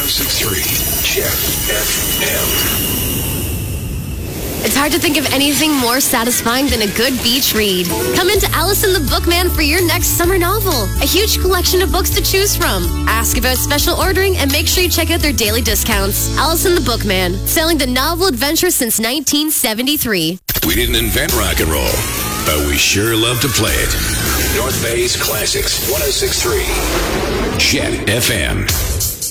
1063 Jet FM. It's hard to think of anything more satisfying than a good beach read. Come into Allison the Bookman for your next summer novel. A huge collection of books to choose from. Ask about special ordering and make sure you check out their daily discounts. Allison the Bookman, selling the novel adventure since 1973. We didn't invent rock and roll, but we sure love to play it. North Bay's Classics 1063 Jet FM.